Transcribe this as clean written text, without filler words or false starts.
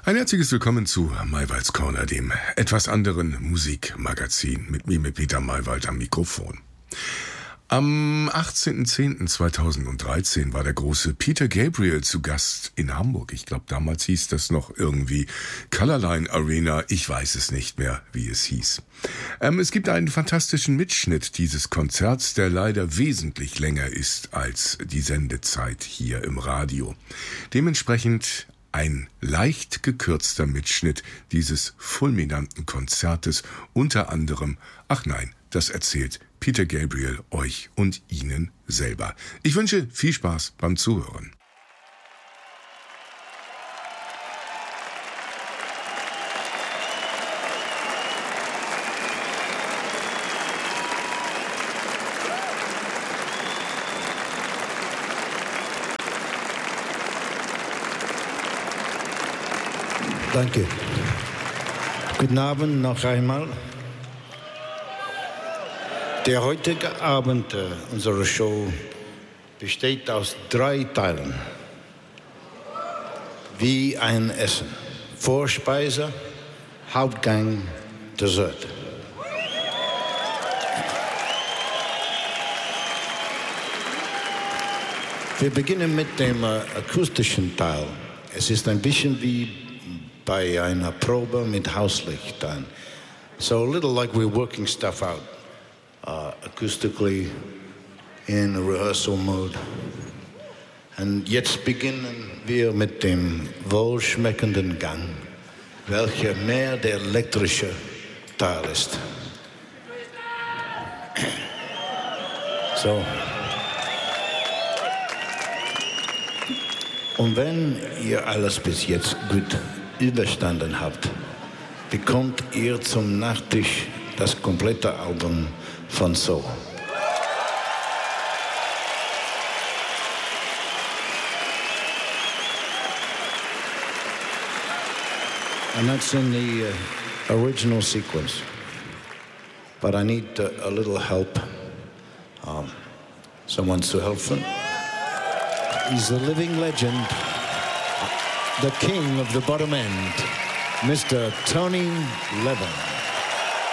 Ein herzliches Willkommen zu Maywalds Corner, dem etwas anderen Musikmagazin. Mit mir, mit Peter Maywald am Mikrofon. Am 18.10.2013 war der große Peter Gabriel zu Gast in Hamburg. Ich glaube, damals hieß das noch irgendwie Colorline Arena. Ich weiß es nicht mehr, wie es hieß. Es gibt einen fantastischen Mitschnitt dieses Konzerts, der leider wesentlich länger ist als die Sendezeit hier im Radio. Dementsprechend ein leicht gekürzter Mitschnitt dieses fulminanten Konzertes, unter anderem, das erzählt Peter Gabriel euch und Ihnen selber. Ich wünsche viel Spaß beim Zuhören. Danke. Guten Abend noch einmal. Der heutige Abend unserer Show besteht aus 3 Teilen. Wie ein Essen. Vorspeise, Hauptgang, Dessert. Wir beginnen mit dem akustischen Teil. Es ist ein bisschen wie bei einer Probe mit Hauslicht. So a little like we're working stuff out. Acoustically in rehearsal mode. Und jetzt beginnen wir mit dem wohlschmeckenden Gang, welcher mehr der elektrische Teil ist. So. Und wenn ihr alles bis jetzt gut überstanden habt, bekommt ihr zum Nachtisch das komplette Album von So. And that's in the original sequence. But I need a little help. Someone to help him. He's a living legend, the king of the bottom end, Mr. Tony Levin.